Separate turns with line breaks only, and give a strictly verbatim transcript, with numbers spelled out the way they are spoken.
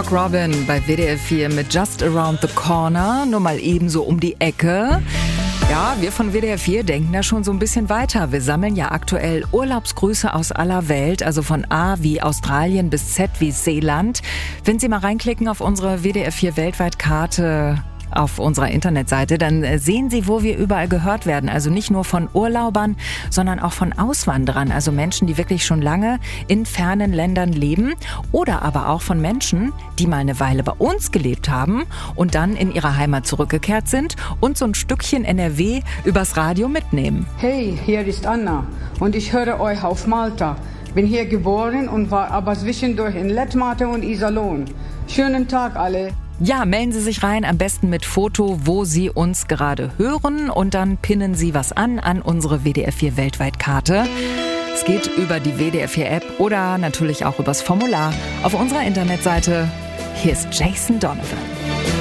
Rock Robin bei W D R vier mit Just Around the Corner, nur mal ebenso um die Ecke. Ja, wir von W D R vier denken da schon so ein bisschen weiter. Wir sammeln ja aktuell Urlaubsgrüße aus aller Welt, also von A wie Australien bis Z wie Seeland. Wenn Sie mal reinklicken auf unsere W D R vier Weltweit-Karte auf unserer Internetseite, dann sehen Sie, wo wir überall gehört werden. Also nicht nur von Urlaubern, sondern auch von Auswanderern, also Menschen, die wirklich schon lange in fernen Ländern leben, oder aber auch von Menschen, die mal eine Weile bei uns gelebt haben und dann in ihre Heimat zurückgekehrt sind und so ein Stückchen N R W übers Radio mitnehmen.
Hey, hier ist Anna und ich höre euch auf Malta. Bin hier geboren und war aber zwischendurch in Letmathe und Iserlohn. Schönen Tag alle.
Ja, melden Sie sich rein, am besten mit Foto, wo Sie uns gerade hören, und dann pinnen Sie was an an unsere W D R vier Weltweit-Karte. Es geht über die W D R vier App oder natürlich auch übers Formular auf unserer Internetseite. Hier ist Jason Donovan.